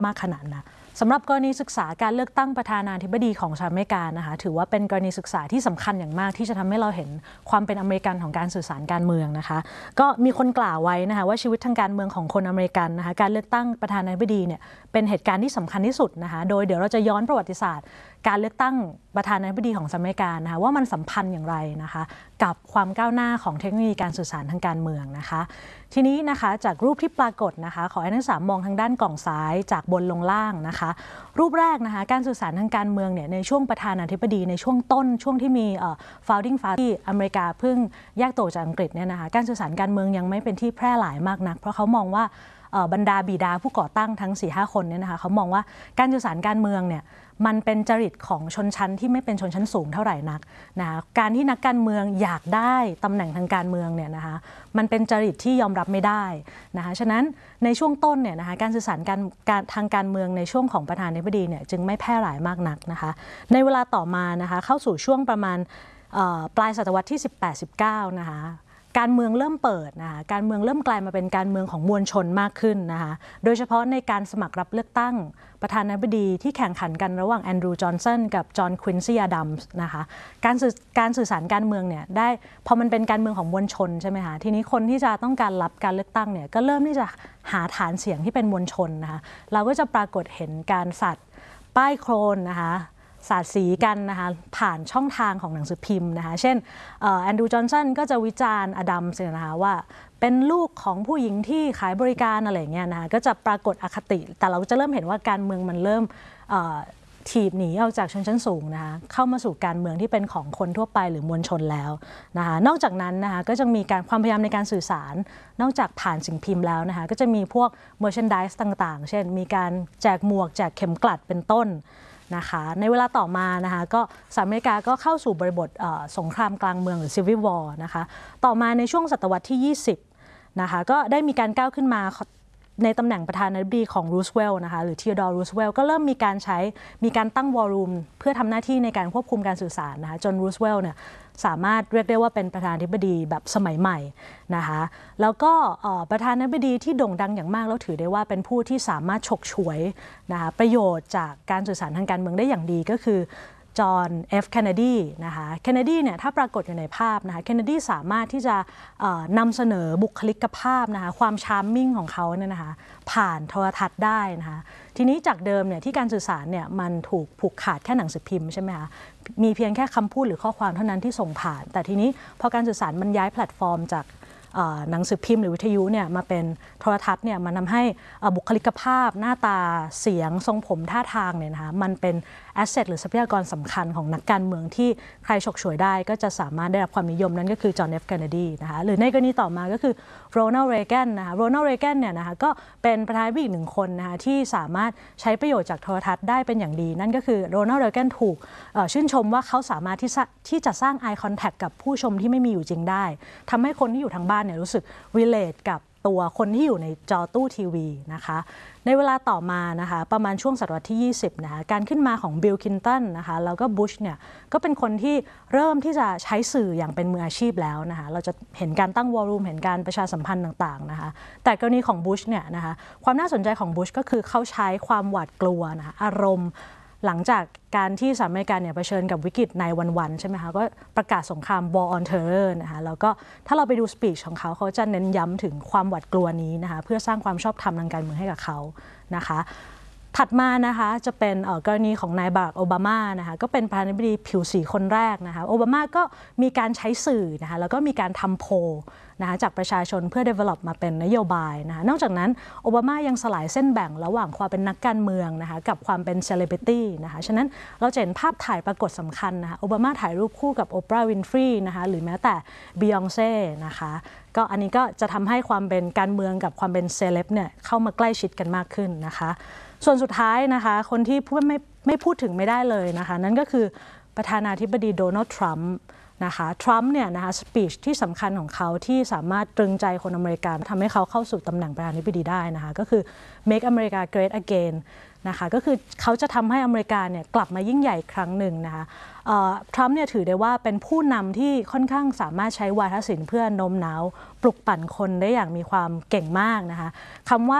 มากขนาดนั้นสำหรับกรณีศึกษาการเลือกตั้งประธานาธิบดีของสหรัฐอเมริกานะคะถือว่าเป็นกรณีศึกษาที่สำคัญอย่างมากที่จะทำให้เราเห็นความเป็นอเมริกันของการสื่อสารการเมืองนะคะก็มีคนกล่าวไว้นะคะว่าชีวิตทางการเมืองของคนอเมริกันนะคะการเลือกตั้งประธานาธิบดีเนี่ยเป็นเหตุการณ์ที่สำคัญที่สุดนะคะโดยเดี๋ยวเราจะย้อนประวัติศาสตร์การเลือกตั้งประธานาธิบดีของสหรัฐอเมริกานะคะว่ามันสัมพันธ์อย่างไรนะคะกับความก้าวหน้าของเทคโนโลยีการสื่อสารทางการเมืองนะคะทีนี้นะคะจากรูปที่ปรากฏนะคะขอให้นักศึกษามองทางด้านกล่องซ้ายจากบนลงล่างนะคะรูปแรกนะคะการสื่อสารทางการเมืองเนี่ยในช่วงประธานาธิบดีในช่วงต้นช่วงที่มีfounding father ที่อเมริกาเพิ่งแยกตัวจากอังกฤษเนี่ยนะคะการสื่อสารการเมืองยังไม่เป็นที่แพร่หลายมากนักเพราะเขามองว่าบรรดาบิดาผู้ก่อตั้งทั้ง 4-5 คนเนี่ยนะคะเขามองว่าการสื่อสารการเมืองเนี่ยมันเป็นจริตของชนชั้นที่ไม่เป็นชนชั้นสูงเท่าไหร่นักนะคะการที่นักการเมืองอยากได้ตำแหน่งทางการเมืองเนี่ยนะคะมันเป็นจริตที่ยอมรับไม่ได้นะคะฉะนั้นในช่วงต้นเนี่ยนะคะการสื่อสารทางการเมืองในช่วงของประธานาธิบดีเนี่ยจึงไม่แพร่หลายมากนักนะคะในเวลาต่อมานะคะเข้าสู่ช่วงประมาณปลายศตวรรษที่ 18-19 นะคะการเมืองเริ่มเปิดนะคะการเมืองเริ่มกลายมาเป็นการเมืองของมวลชนมากขึ้นนะคะโดยเฉพาะในการสมัครรับเลือกตั้งประธานาธิบดีที่แข่งขันกันระหว่างแอนดรูว์จอห์นสันกับจอห์นควินซี่อดัมส์นะคะการสื่อสารการเมืองเนี่ยได้พอมันเป็นการเมืองของมวลชนใช่ไหมคะทีนี้คนที่จะต้องการรับการเลือกตั้งเนี่ยก็เริ่มที่จะหาฐานเสียงที่เป็นมวลชนนะคะเราก็จะปรากฏเห็นการสัตว์ป้ายโครนนะคะสาดสีกันนะคะผ่านช่องทางของหนังสือพิมพ์นะคะเช่นแอนดรูว์จอห์นสันก็จะวิจารณ์อดัมส์นะคะว่าเป็นลูกของผู้หญิงที่ขายบริการอะไรเงี้ยนะคะก็จะปรากฏอคติแต่เราจะเริ่มเห็นว่าการเมืองมันเริ่มถีบหนีออกจากชนชั้นสูงนะคะเข้ามาสู่การเมืองที่เป็นของคนทั่วไปหรือมวลชนแล้วนะคะนอกจากนั้นนะคะก็จะมีความพยายามในการสื่อสารนอกจากผ่านสิ่งพิมพ์แล้วนะคะก็จะมีพวก merchandise ต่างๆเช่นมีการแจกหมวกแจกเข็มกลัดเป็นต้นนะคะในเวลาต่อมานะคะก็สหรัฐอเมริกาก็เข้าสู่บริบทสงครามกลางเมืองหรือ Civil War นะคะต่อมาในช่วงศตวรรษที่ 20นะคะก็ได้มีการก้าวขึ้นมาในตำแหน่งประธานาธิบดีของรูสเวลล์นะคะหรือทีโอดอร์รูสเวลล์ก็เริ่มมีการตั้งวอลลุ่มเพื่อทำหน้าที่ในการควบคุมการสื่อสารนะคะจนรูสเวลล์เนี่ยสามารถเรียกได้ว่าเป็นประธานาธิบดีแบบสมัยใหม่นะคะแล้วก็ประธานาธิบดีที่โด่งดังอย่างมากแล้วถือได้ว่าเป็นผู้ที่สามารถฉกฉวยนะคะประโยชน์จากการสื่อสารทางการเมืองได้อย่างดีก็คือจอห์น F. เคนเนดีนะคะเคนเนดีเนี่ยถ้าปรากฏอยู่ในภาพนะคะเคนเนดีสามารถที่จะนำเสนอบุคลิกภาพนะคะความชาร์มมิ่งของเขาเนี่ยนะคะผ่านโทรทัศน์ได้นะคะทีนี้จากเดิมเนี่ยที่การสื่อสารเนี่ยมันถูกผูกขาดแค่หนังสือพิมพ์ใช่ไหมคะมีเพียงแค่คำพูดหรือข้อความเท่านั้นที่ส่งผ่านแต่ทีนี้พอการสื่อสารมันย้ายแพลตฟอร์มจากหนังสือพิมพ์หรือวิทยุเนี่ยมาเป็นโทรทัศน์เนี่ยมันทำให้บุคลิกภาพหน้าตาเสียงทรงผมท่าทางเนี่ยนะคะมันเป็นแอสเซทหรือทรัพยากรสำคัญของนักการเมืองที่ใครฉกฉวยได้ก็จะสามารถได้รับความนิยมนั่นก็คือจอห์น F. เคนเนดีนะคะหรือในกรณีต่อมาก็คือโรนัลด์ เรแกนนะคะโรนัลด์ เรแกนเนี่ยนะคะก็เป็นประธานาธิบดีอีกหนึ่งคนนะคะที่สามารถใช้ประโยชน์จากโทรทัศน์ได้เป็นอย่างดีนั่นก็คือโรนัลด์ เรแกนถูกชื่นชมว่าเขาสามารถที่จะสร้าง eye contact กับผู้ชมที่ไม่มีอยู่จริงได้ทำให้คนที่อยู่ทางบ้านเนี่ยรู้สึกrelate กับตัวคนที่อยู่ในจอตู้ทีวีนะคะในเวลาต่อมานะคะประมาณช่วงศตวรรษที่ 20นะคะการขึ้นมาของบิล คลินตันนะคะแล้วก็บุชเนี่ยก็เป็นคนที่เริ่มที่จะใช้สื่ออย่างเป็นมืออาชีพแล้วนะคะเราจะเห็นการตั้งวอลลุ่มเห็นการประชาสัมพันธ์ต่างๆนะคะแต่กรณีของบุชเนี่ยนะคะความน่าสนใจของบุชก็คือเขาใช้ความหวาดกลัวนะคะอารมณ์หลังจากการที่สหรัฐอเมริกาเนี่ยเผชิญกับวิกฤตในวันๆใช่ไหมคะก็ประกาศสงคราม War on Terror นะคะแล้วก็ถ้าเราไปดูสปีชของเขาเขาจะเน้นย้ำถึงความหวาดกลัวนี้นะคะเพื่อสร้างความชอบธรรมทางการเมืองให้กับเขานะคะถัดมานะคะจะเป็นกรณีของนายบารัก โอบามานะคะก็เป็นประธานาธิบดีผิวสีคนแรกนะคะโอบามาก็มีการใช้สื่อนะคะแล้วก็มีการทำโพลนะคะจากประชาชนเพื่อ develop มาเป็นนโยบายนะคะนอกจากนั้นโอบามายังสลายเส้นแบ่งระหว่างความเป็นนักการเมืองนะคะกับความเป็น celebrity นะคะฉะนั้นเราจะเห็นภาพถ่ายปรากฏสำคัญนะคะโอบามาถ่ายรูปคู่กับโอปราห์ วินฟรีนะคะหรือแม้แต่บียองเซ่นะคะก็อันนี้ก็จะทำให้ความเป็นการเมืองกับความเป็นเซเลบเนี่ยเข้ามาใกล้ชิดกันมากขึ้นนะคะส่วนสุดท้ายนะคะคนที่ไม่พูดถึงไม่ได้เลยนะคะนั่นก็คือประธานาธิบดีโดนัลด์ ทรัมป์นะคะทรัมป์เนี่ยนะคะสปีชที่สำคัญของเขาที่สามารถตรึงใจคนอเมริกันทำให้เขาเข้าสู่ตำแหน่งประธานาธิบดีได้นะคะก็คือ Make America Great Again นะคะก็คือเขาจะทำให้อเมริกาเนี่ยกลับมายิ่งใหญ่ครั้งหนึ่งนะคะทรัมป์เนี่ยถือได้ว่าเป็นผู้นำที่ค่อนข้างสามารถใช้วาทศิลป์เพื่อโน้มน้าวปลุกปั่นคนได้อย่างมีความเก่งมากนะคะคำว่า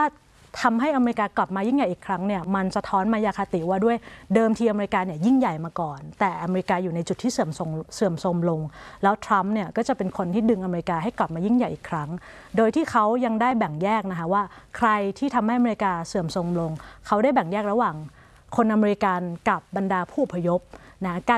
ทำให้อเมริกากลับมายิ่งใหญ่อีกครั้งเนี่ยมันสะท้อนมายาคติว่าด้วยเดิมทีอเมริกาเนี่ยยิ่งใหญ่มาก่อนแต่อเมริกาอยู่ในจุดที่เสื่อมโทรมลงแล้วทรัมป์เนี่ยก็จะเป็นคนที่ดึงอเมริกาให้กลับมายิ่งใหญ่อีกครั้งโดยที่เขายังได้แบ่งแยกนะคะว่าใครที่ทำให้อเมริกาเสื่อมโทรมลงเขาได้แบ่งแยกระหว่างคนอเมริกันกับบรรดาผู้อพยพนะการ